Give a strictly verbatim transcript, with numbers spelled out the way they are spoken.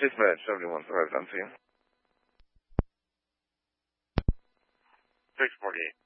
Dispatch seventy-one five, on to you. six forty-eight.